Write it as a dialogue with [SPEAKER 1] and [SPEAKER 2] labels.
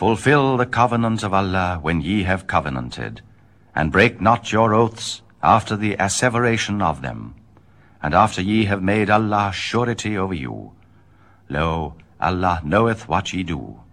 [SPEAKER 1] Fulfill the covenant of Allah when ye have covenanted, and break not your oaths after the asseveration of them, and after ye have made Allah surety over you. Lo, Allah knoweth what ye do.